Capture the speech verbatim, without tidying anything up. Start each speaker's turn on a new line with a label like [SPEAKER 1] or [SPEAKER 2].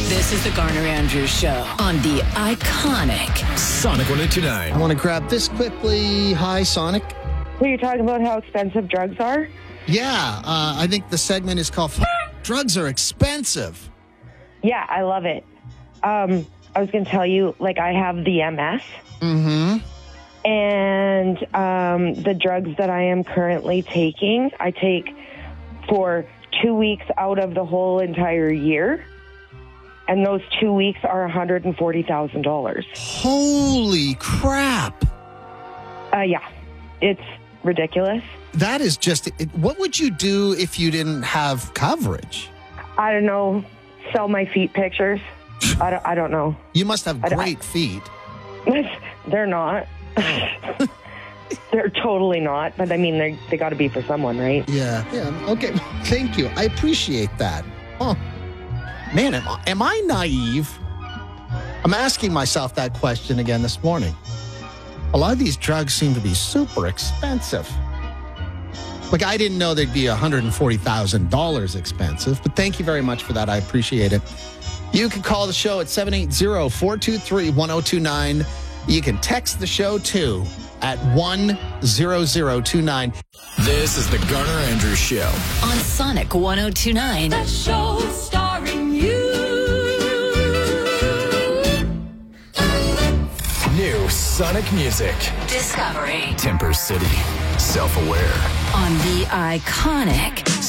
[SPEAKER 1] This is the Garner Andrews Show on the iconic
[SPEAKER 2] Sonic one oh two nine.
[SPEAKER 3] I want to grab this quickly. Hi, Sonic.
[SPEAKER 4] So you're talking about how expensive drugs are?
[SPEAKER 3] Yeah, uh, I think the segment is called Drugs Are Expensive.
[SPEAKER 4] Yeah, I love it. Um, I was going to tell you, like, I have the M S.
[SPEAKER 3] Mm-hmm.
[SPEAKER 4] And um, the drugs that I am currently taking, I take for two weeks out of the whole entire year. And those two weeks are one hundred forty thousand dollars.
[SPEAKER 3] Holy crap.
[SPEAKER 4] Uh, yeah, it's ridiculous.
[SPEAKER 3] That is just, it, what would you do if you didn't have coverage?
[SPEAKER 4] I don't know, sell my feet pictures. I don't, I don't know.
[SPEAKER 3] You must have great feet.
[SPEAKER 4] They're not. They're totally not. But I mean, they they got to be for someone, right?
[SPEAKER 3] Yeah. Yeah. Okay. Thank you. I appreciate that. Oh, man, am I, am I naive? I'm asking myself that question again this morning. A lot of these drugs seem to be super expensive. Like, I didn't know they'd be one hundred forty thousand dollars expensive, but thank you very much for that. I appreciate it. You can call the show at seven eight zero, four two three, one zero two nine. You can text the show, too, at one zero zero two nine.
[SPEAKER 2] This is the Garner Andrews Show
[SPEAKER 1] on Sonic one oh two nine.
[SPEAKER 5] The show starring you.
[SPEAKER 2] New Sonic music.
[SPEAKER 1] Discovery
[SPEAKER 2] Temper City. Self-aware.
[SPEAKER 1] on the iconic